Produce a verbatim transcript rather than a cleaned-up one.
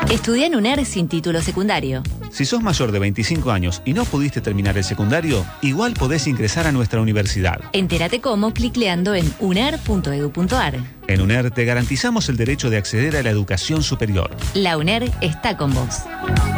Estudia en UNER sin título secundario. Si sos mayor de veinticinco años y no pudiste terminar el secundario, igual podés ingresar a nuestra universidad. Entérate cómo clicleando en uner punto edu punto ar. En UNER te garantizamos el derecho de acceder a la educación superior. La UNER está con vos.